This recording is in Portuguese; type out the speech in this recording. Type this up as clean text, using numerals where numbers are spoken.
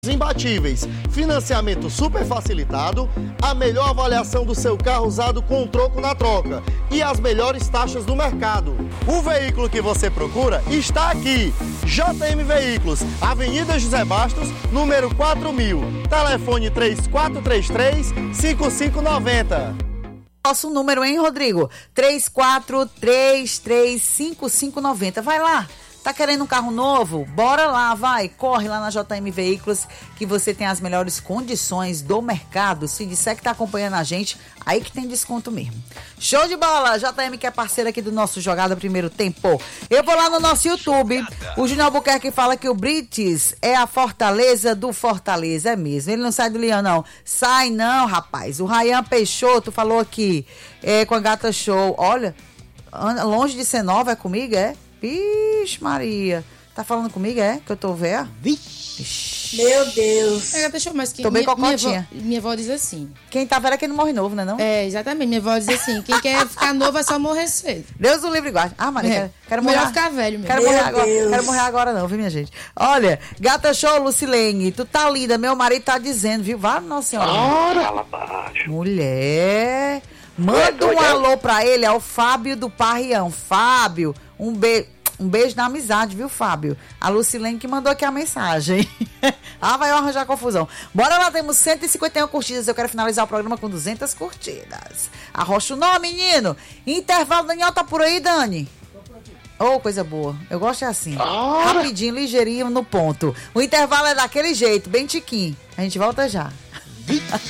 imbatíveis, financiamento super facilitado, a melhor avaliação do seu carro usado com troco na troca e as melhores taxas do mercado. O veículo que você procura está aqui. JM Veículos, Avenida José Bastos, número 4000, telefone 3433-5590. Nosso número, hein, Rodrigo? 3433-5590. Vai lá. Tá querendo um carro novo? Bora lá, vai. Corre lá na JM Veículos, que você tem as melhores condições do mercado. Se disser que tá acompanhando a gente, aí que tem desconto mesmo. Show de bola! JM, que é parceira aqui do nosso Jogada Primeiro Tempo. Eu vou lá no nosso YouTube. O Júnior Albuquerque fala que o Brites é a fortaleza do Fortaleza. É mesmo. Ele não sai do Leão, não. Sai não, rapaz. O Rayan Peixoto falou aqui, com a Gata Show. Olha, longe de ser nova, é comigo, é? Vixe, Maria. Tá falando comigo, é? Que eu tô velha? Vixe. Meu Deus. Deixa eu mais que tô bem cocotinha. Minha avó diz assim. Quem tá velha é quem não morre novo, né não? É, exatamente. Minha avó diz assim, quem quer ficar novo é só morrer cedo. Deus o livre e guarde. Ah, Maria, quero morrer. Melhor ficar velho mesmo. Quero morrer agora não, viu, minha gente? Olha, Gata Show, Lucilene, tu tá linda, meu marido tá dizendo, viu? Vá, nossa senhora. Fala baixo. Mulher, manda um alô pra ele, é o Fábio do Parrião. Fábio, um beijo na amizade, viu, Fábio? A Lucilene que mandou aqui a mensagem. Vai arranjar confusão. Bora lá, temos 151 curtidas. Eu quero finalizar o programa com 200 curtidas. Arrocha o nome, menino. Intervalo, Daniel tá por aí, Dani? Coisa boa. Eu gosto assim. Rapidinho, ligeirinho, no ponto. O intervalo é daquele jeito, bem tiquinho. A gente volta já.